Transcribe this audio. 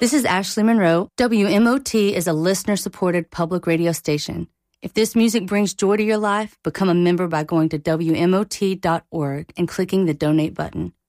This is Ashley Monroe. WMOT is a listener-supported public radio station. If this music brings joy to your life, become a member by going to WMOT.org and clicking the donate button.